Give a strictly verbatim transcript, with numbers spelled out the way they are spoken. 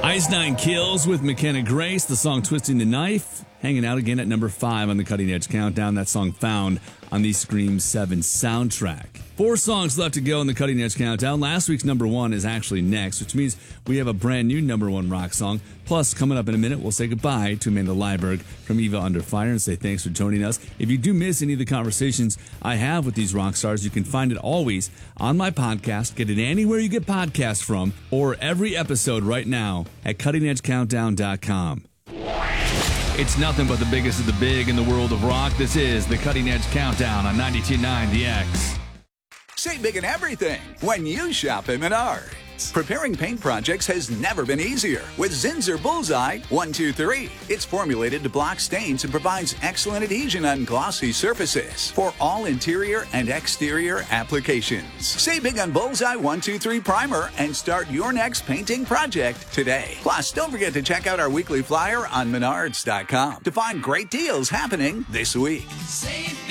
Ice Nine Kills with McKenna Grace, the song Twisting the Knife, hanging out again at number five on the Cutting Edge Countdown. That song found on the Scream seven soundtrack. Four songs left to go in the Cutting Edge Countdown. Last week's number one is actually next, which means we have a brand new number one rock song. Plus, coming up in a minute, we'll say goodbye to Amanda Leiberg from Eva Under Fire and say thanks for joining us. If you do miss any of the conversations I have with these rock stars, you can find it always on my podcast. Get it anywhere you get podcasts from, or every episode right now at cutting edge countdown dot com. It's nothing but the biggest of the big in the world of rock. This is the Cutting Edge Countdown on ninety-two point nine The X. Save big in everything when you shop at Menards. Preparing paint projects has never been easier with Zinsser Bullseye one two three. It's formulated to block stains and provides excellent adhesion on glossy surfaces for all interior and exterior applications. Save big on Bullseye one two three Primer and start your next painting project today. Plus, don't forget to check out our weekly flyer on menards dot com to find great deals happening this week. Save